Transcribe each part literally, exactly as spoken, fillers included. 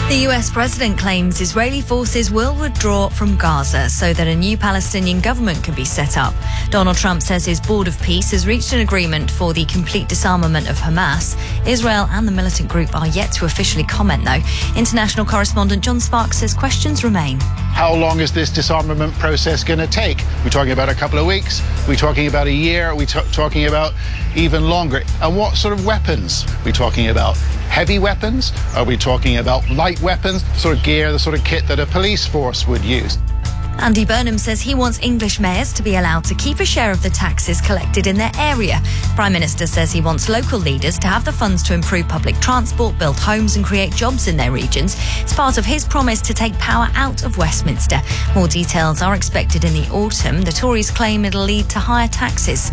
The U S president claims Israeli forces will withdraw from Gaza so that a new Palestinian government can be set up. Donald Trump says his Board of Peace has reached an agreement for the complete disarmament of Hamas. Israel and the militant group are yet to officially comment, though. International correspondent John Sparks says questions remain. How long is this disarmament process going to take? We're talking about a couple of weeks? We're talking about a year? Are we t- talking about even longer? And what sort of weapons are we talking about? Heavy weapons? Are we talking about light weapons? The sort of gear, the sort of kit that a police force would use? Andy Burnham says he wants English mayors to be allowed to keep a share of the taxes collected in their area. The Prime Minister says he wants local leaders to have the funds to improve public transport, build homes and create jobs in their regions. It's part of his promise to take power out of Westminster. More details are expected in the autumn. The Tories claim it'll lead to higher taxes.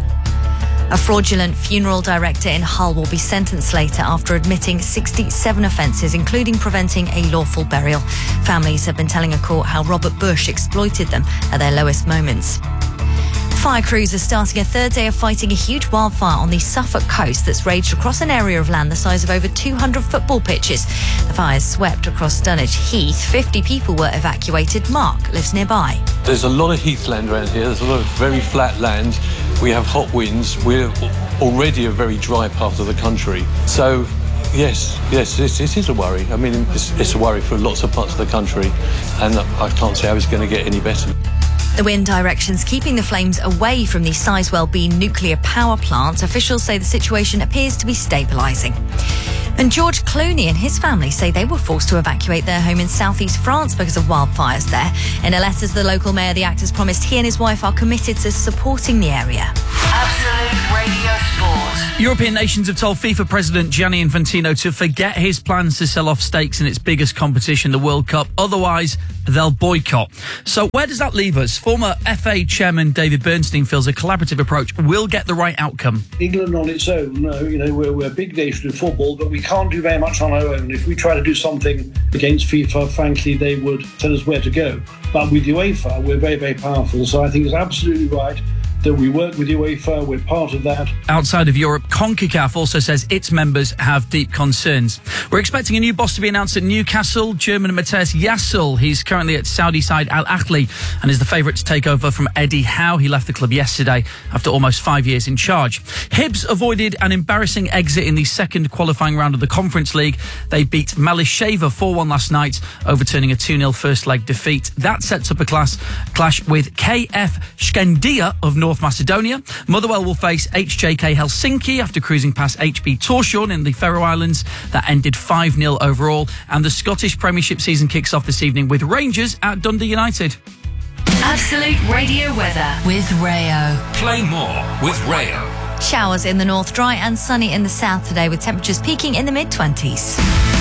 A fraudulent funeral director in Hull will be sentenced later after admitting sixty-seven offences, including preventing a lawful burial. Families have been telling a court how Robert Bush exploited them at their lowest moments. Fire crews are starting a third day of fighting a huge wildfire on the Suffolk coast that's raged across an area of land the size of over two hundred football pitches. The fires swept across Dunwich Heath. fifty people were evacuated. Mark lives nearby. There's a lot of heathland around here. There's a lot of very flat land. We have hot winds. We're already a very dry part of the country. So, yes, yes, this, this is a worry. I mean, it's, it's a worry for lots of parts of the country, and I can't see how it's going to get any better. The wind direction's keeping the flames away from the Sizewell B nuclear power plant. Officials say the situation appears to be stabilising. And George Clooney and his family say they were forced to evacuate their home in southeast France because of wildfires there. In a letter to the local mayor, the actor's promised he and his wife are committed to supporting the area. Absolute Radio Sport. European nations have told FIFA President Gianni Infantino to forget his plans to sell off stakes in its biggest competition, the World Cup. Otherwise, they'll boycott. So where does that leave us? Former F A Chairman David Bernstein feels a collaborative approach will get the right outcome. England on its own, uh, you know, we're, we're a big nation in football, but we can't do very much on our own. If we try to do something against FIFA, frankly, they would tell us where to go. But with UEFA, we're very, very powerful. So I think it's absolutely right that we work with UEFA, we're part of that. Outside of Europe, CONCACAF also says its members have deep concerns. We're expecting a new boss to be announced at Newcastle, German Matthias Yassel. He's currently at Saudi side Al Ahly and is the favourite to take over from Eddie Howe. He left the club yesterday after almost five years in charge. Hibs avoided an embarrassing exit in the second qualifying round of the Conference League. They beat Malisheva four one last night, overturning a two nil first leg defeat. That sets up a class, clash with K F Skandia of North Macedonia. Motherwell will face H J K Helsinki after cruising past H B Torshavn in the Faroe Islands. That ended five nil overall. And the Scottish Premiership season kicks off this evening with Rangers at Dundee United. Absolute Radio weather with Rayo. Play more with Rayo. Showers in the north, dry and sunny in the south today with temperatures peaking in the mid twenties.